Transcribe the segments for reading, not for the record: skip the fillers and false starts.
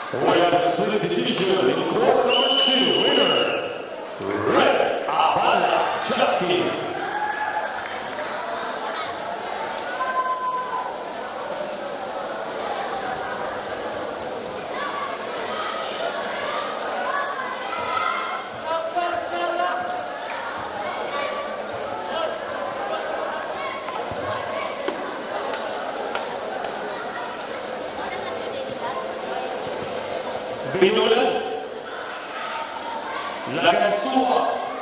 We have a split decision in court number 2. Winner, Red Abala Justin. Binolan, Lagansua,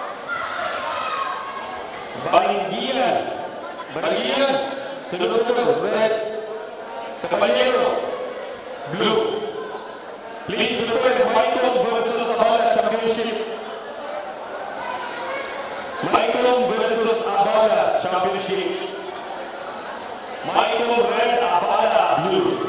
Balingian, Seluruh Red, Caballero, Blue. Please prepare Michael versus Abala Championship. Michael versus Abala Championship. Michael Red, Abala Blue.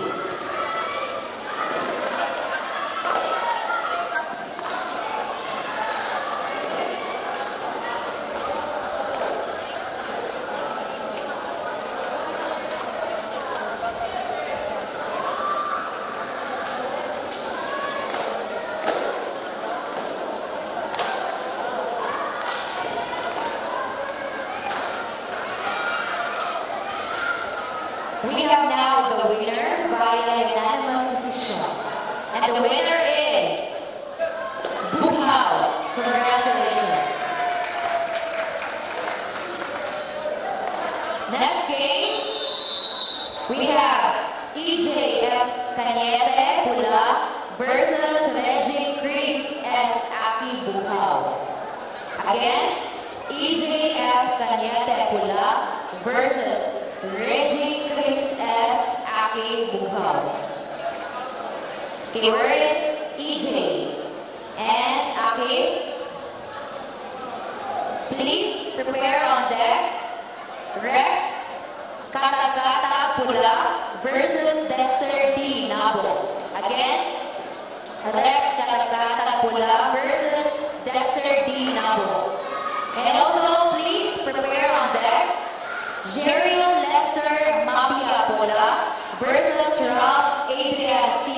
We have now the winner via unanimous decision. And the winner is Bukaw. Congratulations. Next game, we have EJF Cañete Pula versus Reggie Chris S. Aki Bukaw. Again, EJF Cañete Pula versus Reggie Chris S. Aki Bukaw. Okay, where is EJ and Aki? Please prepare on deck. Rex Katakata Pula versus Dexter D. Nabo. Again, Rex Katakata Pula versus Dexter D. Nabo. And also, please prepare on deck. Jerry Lester Mabia Pola versus Ralph Adrian C.